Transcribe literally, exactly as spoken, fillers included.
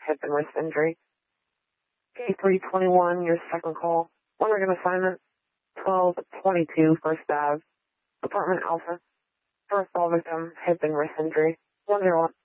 hip and wrist injury. K three twenty-one, your second call. Oregon assignment, twelve twenty-two, First Ave, Apartment Alpha. First call victim, hip and wrist injury, one zero one.